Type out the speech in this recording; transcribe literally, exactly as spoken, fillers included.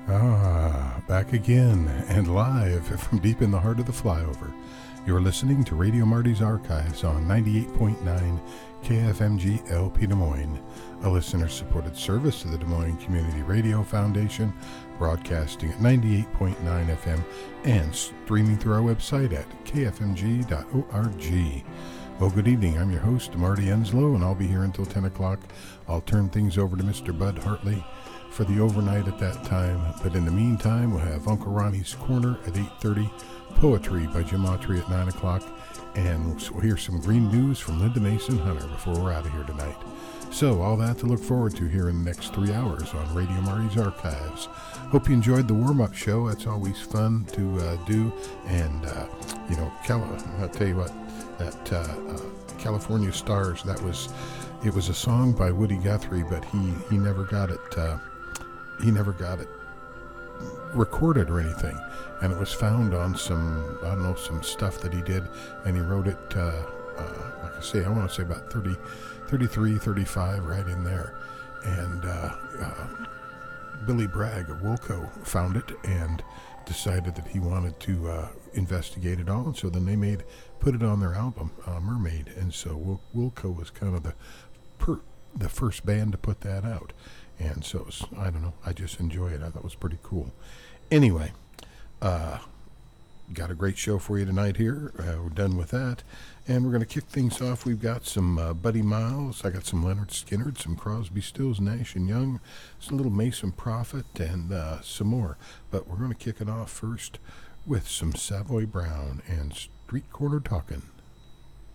Ah, back again and live from deep in the heart of the flyover. You're listening to Radio Marty's Archives on ninety-eight point nine K F M G L P Des Moines, a listener-supported service of the Des Moines Community Radio Foundation, broadcasting at ninety-eight point nine F M and streaming through our website at k f m g dot org. Well, good evening. I'm your host, Marty Enslow, and I'll be here until ten o'clock. I'll turn things over to Mister Bud Hartley for the overnight at that time. But in the meantime, we'll have Uncle Ronnie's Corner at eight thirty, Poetry by Jim Autry at nine o'clock, and we'll hear some green news from Linda Mason Hunter before we're out of here tonight. So, all that to look forward to here in the next three hours on Radio Marty's Archives. Hope you enjoyed the warm-up show. That's always fun to uh, do. And, uh, you know, Cal- I'll tell you what, that uh, uh, California Stars, that was, it was a song by Woody Guthrie, but he, he never got it, uh, he never got it recorded or anything. And it was found on some, I don't know, some stuff that he did, and he wrote it, uh, uh, like I say, I want to say about thirty, thirty-three, thirty-five, right in there. And uh, uh, Billy Bragg of Wilco found it and decided that he wanted to uh, investigate it all, and so then they made, put it on their album, uh, Mermaid, and so Wil- Wilco was kind of the per- the first band to put that out. And so, it was, I don't know, I just enjoy it. I thought it was pretty cool. Anyway, uh, got a great show for you tonight here. Uh, we're done with that. And we're going to kick things off. We've got some uh, Buddy Miles. I got some Leonard Skinner, some Crosby, Stills, Nash and Young, some little Mason Prophet, and uh, some more. But we're going to kick it off first with some Savoy Brown and Street Corner Talkin'.